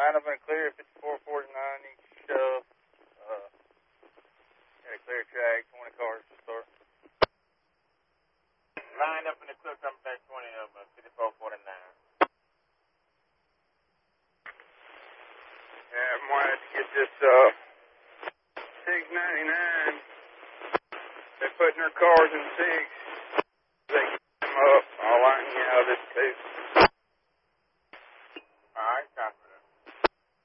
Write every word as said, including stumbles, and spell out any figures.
line up in a clear, fifty-four forty-nine, you can shove. Uh, got a clear track, twenty cars to start. Line up in the clear, come back twenty of them, fifty-four forty-nine. Yeah, I might have to get this, uh, six ninety-nine. They're putting their cars in six. They get them up. I'll line you out of this case.